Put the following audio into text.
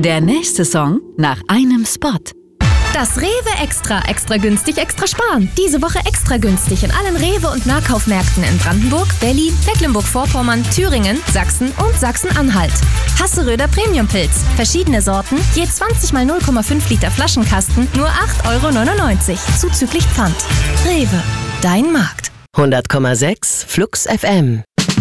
Der nächste Song nach einem Spot. Das Rewe Extra günstig, extra sparen. Diese Woche extra günstig in allen Rewe- und Nahkaufmärkten in Brandenburg, Berlin, Mecklenburg-Vorpommern, Thüringen, Sachsen und Sachsen-Anhalt. Hasseröder Premiumpilz. Verschiedene Sorten, je 20 mal 0,5 Liter Flaschenkasten, nur 8,99 €, zuzüglich Pfand. Rewe, dein Markt. 100,6 Flux FM.